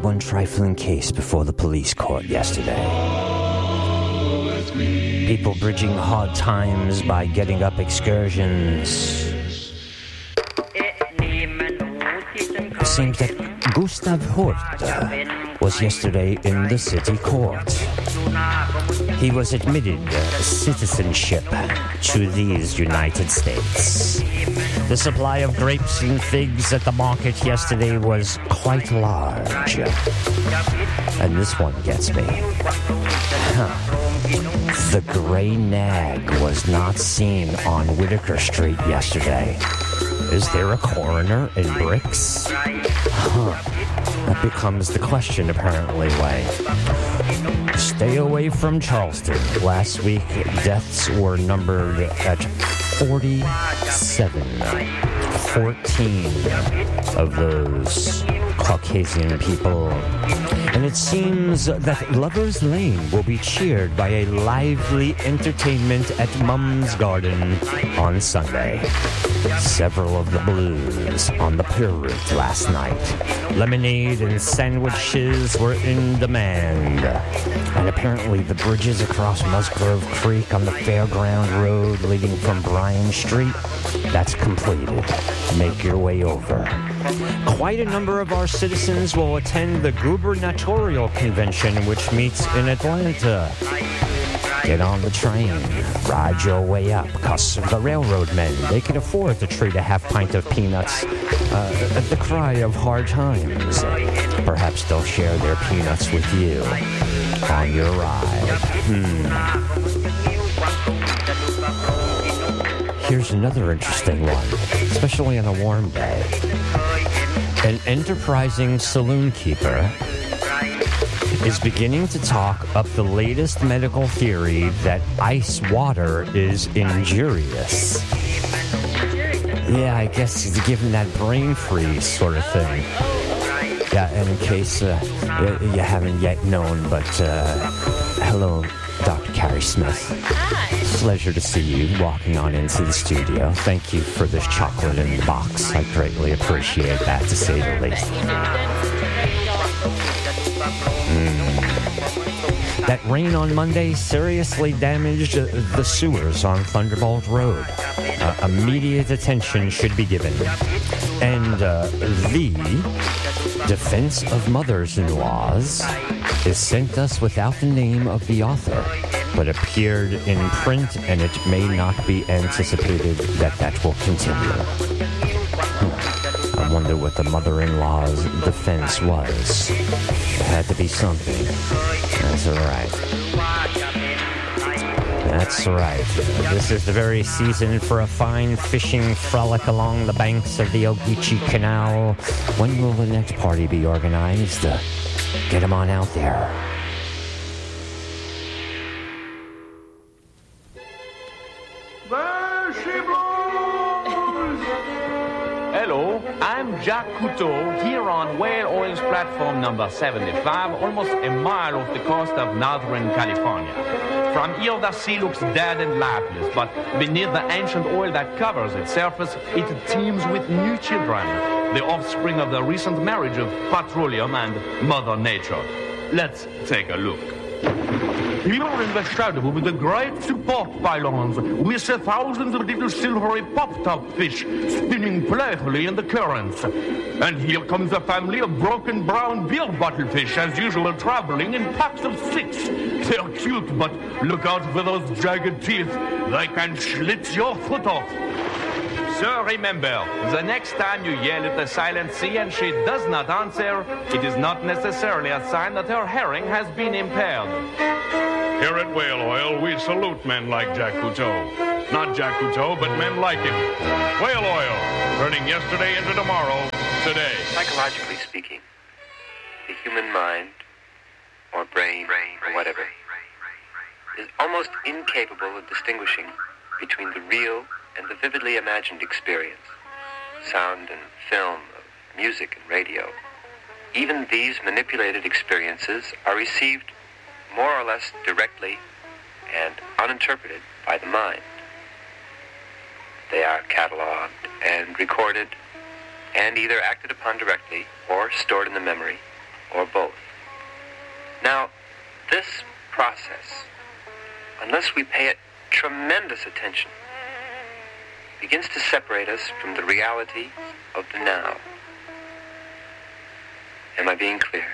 one trifling case before the police court yesterday. People bridging hard times by getting up excursions. It seems that Gustav Hort was yesterday in the city court. He was admitted citizenship to these United States. The supply of grapes and figs at the market yesterday was quite large. And this one gets me. The gray nag was not seen on Whitaker Street yesterday. Is there a coroner in Bricks? That becomes the question, apparently, Way. Stay away from Charleston. Last week, deaths were numbered at 47. 14 of those Caucasian people. And it seems that Lover's Lane will be cheered by a lively entertainment at Mum's Garden on Sunday. Several of the blues on the pier route last night. Lemonade and sandwiches were in demand. And apparently the bridges across Musgrove Creek on the Fairground Road leading from Bryan Street, that's completed. Make your way over. Quite a number of our citizens will attend the gubernatorial convention, which meets in Atlanta. Get on the train, ride your way up, because the railroad men, they can afford to treat a half pint of peanuts at the cry of hard times. Perhaps they'll share their peanuts with you on your ride. Here's another interesting one, especially on a warm day. An enterprising saloon keeper is beginning to talk up the latest medical theory that ice water is injurious. Yeah, I guess he's giving that brain freeze sort of thing. Yeah, and in case you haven't yet known, but hello, Dr. Carrie Smith. Hi. Pleasure to see you walking on into the studio. Thank you for this chocolate in the box. I greatly appreciate that, to say the least. That rain on Monday seriously damaged the sewers on Thunderbolt Road. Immediate attention should be given. And the Defense of Mothers-in-Laws is sent us without the name of the author, but appeared in print, and it may not be anticipated that that will continue. I wonder what the mother-in-law's defense was. It had to be something. That's all right. That's right. This is the very season for a fine fishing frolic along the banks of the Ogeechee Canal. When will the next party be organized? Get them on out there. Hello, I'm Jack Cousteau here on Whale Oil's platform number 75, almost a mile off the coast of Northern California. From here, the sea looks dead and lifeless, but beneath the ancient oil that covers its surface, it teems with new children, the offspring of the recent marriage of petroleum and Mother Nature. Let's take a look. Here in the shadow with the great support pylons, we see thousands of little silvery pop-top fish spinning playfully in the currents. And here comes a family of broken brown beer bottle fish, as usual, traveling in packs of 6. They're cute, but look out for those jagged teeth. They can slit your foot off. So remember, the next time you yell at the silent sea and she does not answer, it is not necessarily a sign that her hearing has been impaired. Here at Whale Oil, we salute men like Jack Cousteau. Not Jack Cousteau, but men like him. Whale Oil, turning yesterday into tomorrow, today. Psychologically speaking, the human mind, or brain, or whatever, is almost incapable of distinguishing between the real and the vividly imagined experience. Sound and film, music and radio. Even these manipulated experiences are received more or less directly and uninterpreted by the mind. They are cataloged and recorded and either acted upon directly or stored in the memory or both. Now, this process, unless we pay it tremendous attention, begins to separate us from the reality of the now. Am I being clear?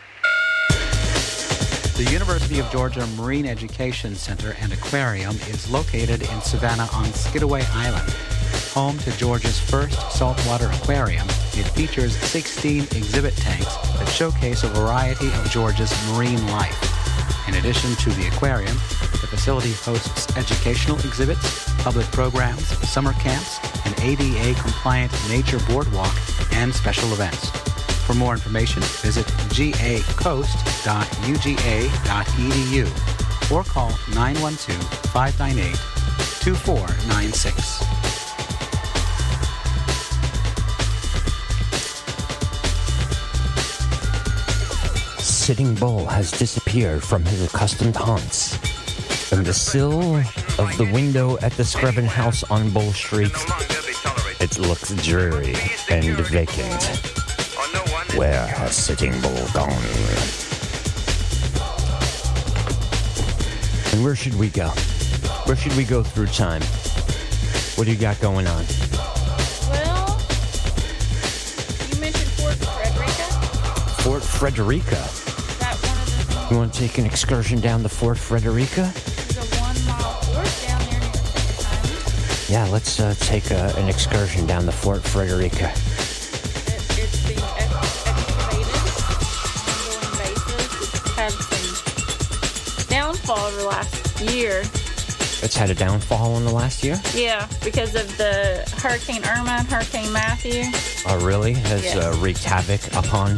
The University of Georgia Marine Education Center and Aquarium is located in Savannah on Skidaway Island. Home to Georgia's first saltwater aquarium, it features 16 exhibit tanks that showcase a variety of Georgia's marine life. In addition to the aquarium, the facility hosts educational exhibits, public programs, summer camps, an ADA-compliant nature boardwalk, and special events. For more information, visit gacoast.uga.edu or call 912-598-2496. Sitting Bull has disappeared from his accustomed haunts. From the sill of the window at the Screven House on Bull Street, it looks dreary and vacant. Where has Sitting Bull gone? And where should we go? Where should we go through time? What do you got going on? Well, you mentioned Fort Frederica. Fort Frederica? Is that one of the things? You want to take an excursion down to Fort Frederica? There's a 1 mile fort down there near St. Simon. Yeah, let's take an excursion down to Fort Frederica. It's being excavated on an ongoing basis. It's had some downfall over the last year. It's had a downfall in the last year? Yeah, because of the Hurricane Irma and Hurricane Matthew. Oh, really? Has Yes. wreaked havoc upon...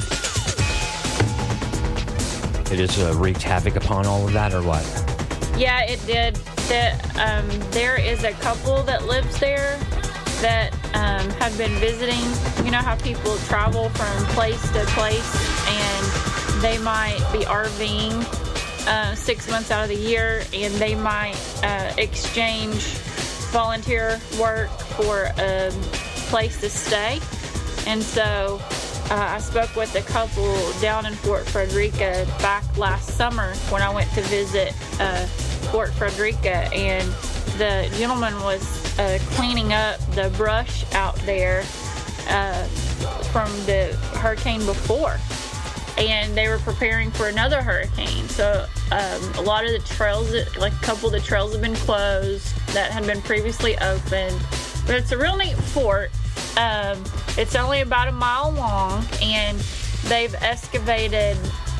It has wreaked havoc upon all of that, or what? Yeah, it did. There is a couple that lives there that have been visiting. You know how people travel from place to place, and they might be RVing 6 months out of the year, and they might exchange volunteer work for a place to stay. And so I spoke with a couple down in Fort Frederica back last summer when I went to visit Fort Frederica, and the gentleman was cleaning up the brush out there from the hurricane before. And they were preparing for another hurricane. So a lot of the trails, like a couple of the trails have been closed that had been previously opened. But it's a real neat fort. It's only about 1 mile long, and they've excavated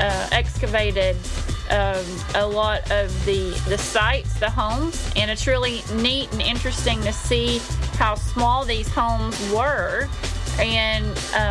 a lot of the sites, the homes, and it's really neat and interesting to see how small these homes were. And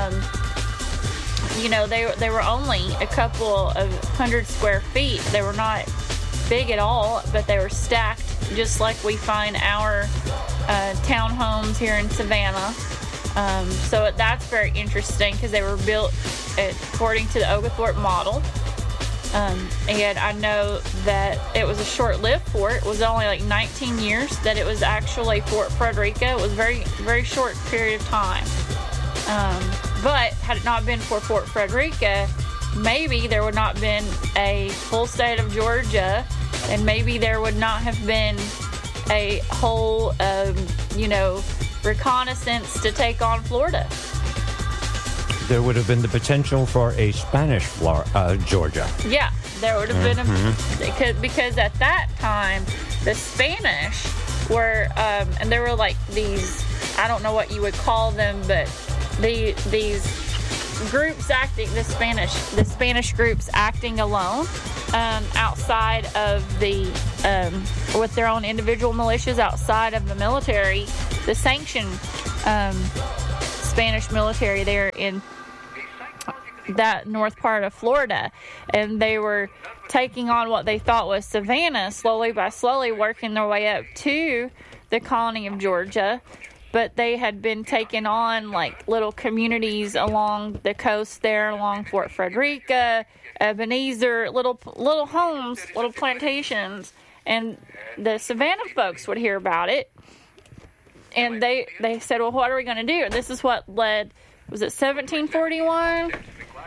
you know, they were only a couple of 100 square feet. They were not big at all, but they were stacked just like we find our townhomes here in Savannah. So that's very interesting because they were built according to the Oglethorpe model. And I know that it was a short-lived fort. It was only like 19 years that it was actually Fort Frederica. It was a very, very short period of time. But had it not been for Fort Frederica, maybe there would not have been a full state of Georgia, and maybe there would not have been a whole, reconnaissance to take on Florida. There would have been the potential for a Spanish Georgia. Yeah, there would have been because at that time, the Spanish were, and there were like these, I don't know what you would call them, but these groups acting, the Spanish groups acting alone, outside of the, with their own individual militias outside of the military, the sanctioned Spanish military there in that north part of Florida. And they were taking on what they thought was Savannah, slowly by slowly working their way up to the colony of Georgia. But they had been taking on like little communities along the coast there, along Fort Frederica, Ebenezer, little homes, little plantations. And the Savannah folks would hear about it. And they said, well, what are we going to do? And this is what led, was it 1741?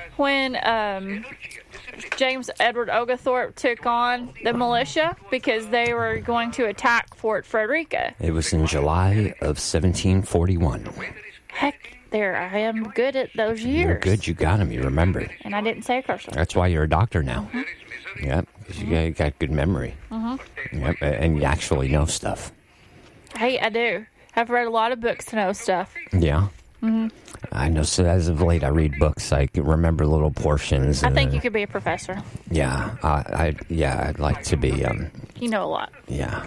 when James Edward Oglethorpe took on the militia because they were going to attack Fort Frederica. It was in July of 1741. Heck, there I am good at those years. You're good. You got them. You remembered. And I didn't say a curse word. That's why you're a doctor now. Mm-hmm. Yep, because you got good memory. Mm-hmm. Yep, and you actually know stuff. Hey, I do. I've read a lot of books to know stuff. Yeah. Mm-hmm. I know. So as of late, I read books. I can remember little portions. I think you could be a professor. Yeah. I'd like to be. You know a lot. Yeah.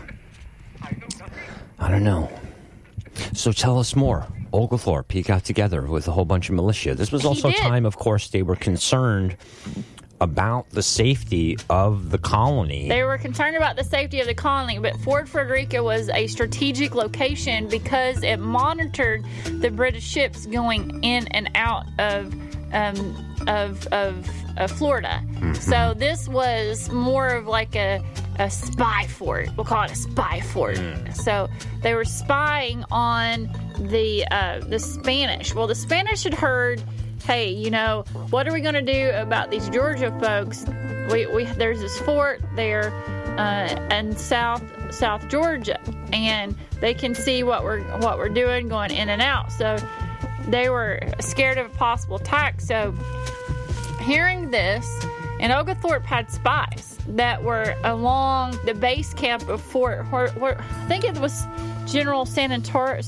I don't know. So tell us more. Oglethorpe, he got together with a whole bunch of militia. This was also a time, of course, they were concerned about the safety of the colony. They were concerned about the safety of the colony, but Fort Frederica was a strategic location because it monitored the British ships going in and out of Florida. Mm-hmm. So this was more of like a spy fort. We'll call it a spy fort. So they were spying on the Spanish. Well, the Spanish had heard, hey, you know, what are we going to do about these Georgia folks? We there's this fort there in South Georgia, and they can see what we're doing going in and out. So they were scared of a possible attack. So hearing this, and Oglethorpe had spies that were along the base camp of Fort. I think it was General Santoria,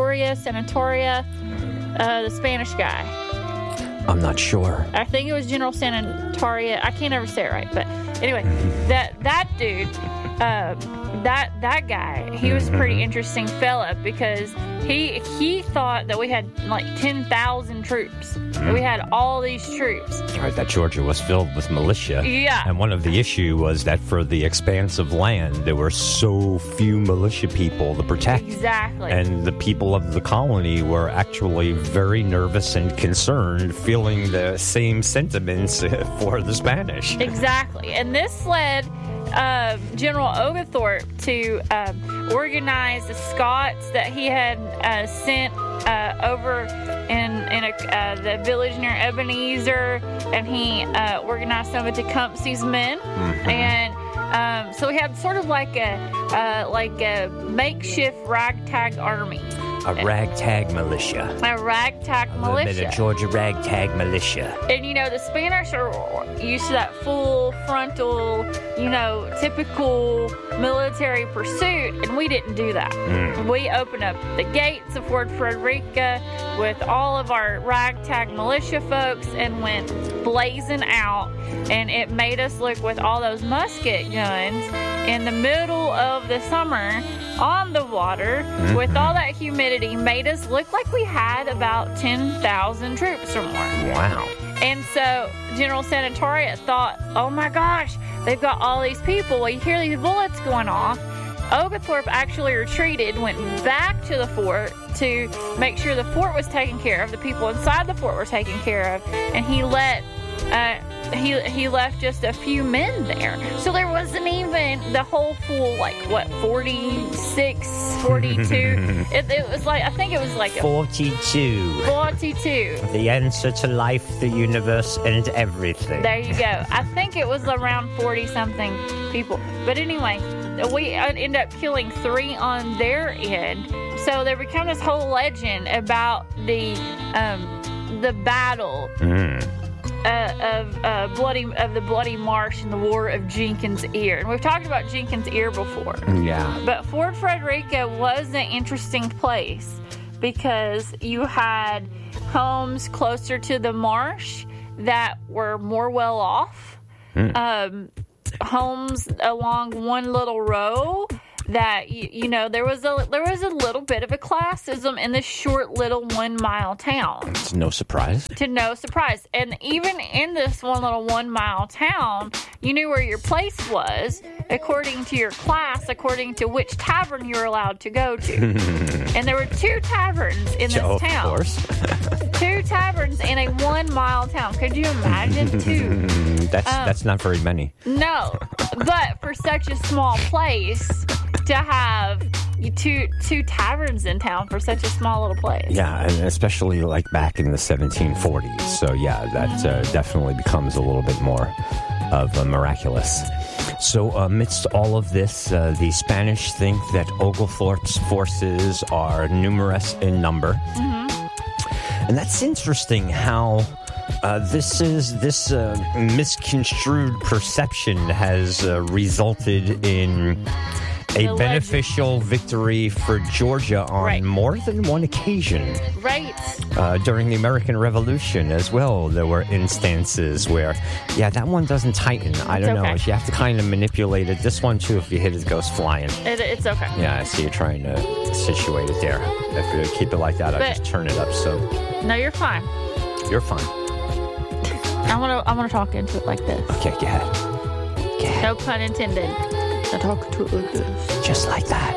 the Spanish guy. I'm not sure. I think it was General Santoria. I can't ever say it right, but anyway, that dude, that guy, he was a pretty interesting fella because he thought that we had like 10,000 troops. We had all these troops. Right, that Georgia was filled with militia. Yeah. And one of the issues was that for the expanse of land, there were so few militia people to protect. Exactly. And the people of the colony were actually very nervous and concerned, feeling the same sentiments for the Spanish. Exactly. And this led General Oglethorpe to organize the Scots that he had sent over in the village near Ebenezer, and he organized some of Tecumseh's men. Mm-hmm. And so we had sort of like a makeshift ragtag army. A ragtag militia. A ragtag militia. A Georgia ragtag militia. And, you know, the Spanish are used to that full frontal, you know, typical military pursuit, and we didn't do that. We opened up the gates of Fort Frederica with all of our ragtag militia folks and went blazing out, and it made us look with all those musket guns in the middle of the summer on the water with all that humidity, made us look like we had about 10,000 troops or more. Wow. And so General Santoria thought, oh my gosh, they've got all these people. Well, you hear these bullets going off. Oglethorpe actually retreated, went back to the fort to make sure the fort was taken care of, the people inside the fort were taken care of, and he left just a few men there. So there wasn't even the whole full, 46, 42. It was like, I think it was like 42. 42. The answer to life, the universe, and everything. There you go. I think it was around 40-something people. But anyway, we ended up killing 3 on their end. So there became this whole legend about the battle of the Bloody Marsh and the War of Jenkins' Ear. And we've talked about Jenkins' Ear before. Yeah. But Fort Frederica was an interesting place because you had homes closer to the marsh that were more well off. Homes along one little row that you know there was a little bit of a classism in this short little 1 mile town. It's no surprise. And even in this one little 1 mile town, you knew where your place was according to your class, according to which tavern you were allowed to go to. And there were 2 taverns in this town. Of course. 2 taverns in a 1 mile town. Could you imagine 2? That's not very many. No, but for such a small place to have, two taverns in town for such a small little place. Yeah, and especially like back in the 1740s. So yeah, that definitely becomes a little bit more of a miraculous. So amidst all of this, the Spanish think that Oglethorpe's forces are numerous in number. Mm-hmm. And that's interesting how this misconstrued perception has resulted in a beneficial victory for Georgia on more than one occasion. Right. During the American Revolution as well, there were instances where, that one doesn't tighten. I don't know. You have to kind of manipulate it. This one, too, if you hit it, goes flying. It's okay. Yeah, I see you're trying to situate it there. If you keep it like that, I'll just turn it up. So. No, you're fine. You're fine. I want to talk into it like this. Okay, go ahead. No pun intended. I talk to it like this. Just like that.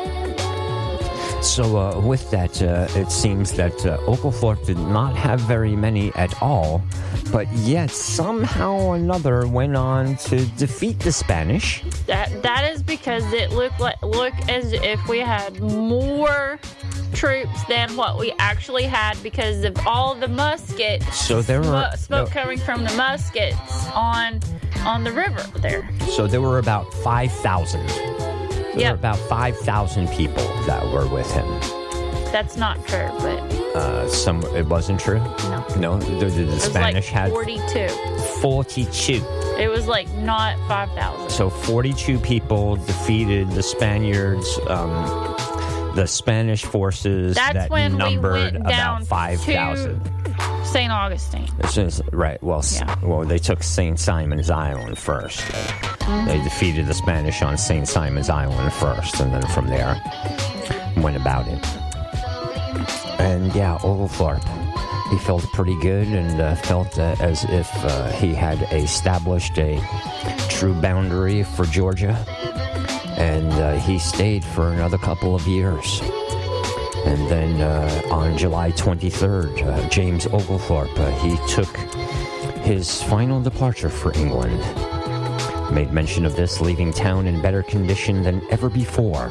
So with that, it seems that Oglethorpe did not have very many at all, but yet somehow or another went on to defeat the Spanish. That is because it looked as if we had more troops than what we actually had because of all the muskets. So there were smoke coming from the muskets on the river there. So there were about 5,000. There were about 5,000 people that were with him. That's not true, but it wasn't true. No. The Spanish had 42. 42. It was like not 5,000. So 42 people defeated the Spaniards. The Spanish forces that numbered about 5,000. St. Augustine. Right. Well, they took St. Simon's Island first. They defeated the Spanish on St. Simon's Island first, and then from there went about it. And Oglethorpe, he felt pretty good and felt as if he had established a true boundary for Georgia. And he stayed for another couple of years. And then on July 23rd, James Oglethorpe, he took his final departure for England. Made mention of this, leaving town in better condition than ever before.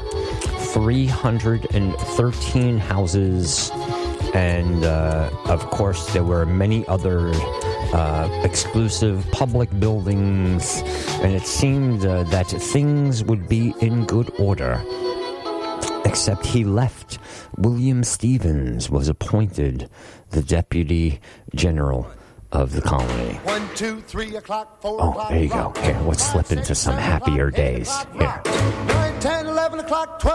313 houses, and of course there were many other exclusive public buildings, and it seemed that things would be in good order. Except he left. William Stevens was appointed the Deputy General of the colony. 1, 2, 3 o'clock, 4 o'clock. There you go. Here, let's slip into some happier days. Here. 9, 10, 11 o'clock, 12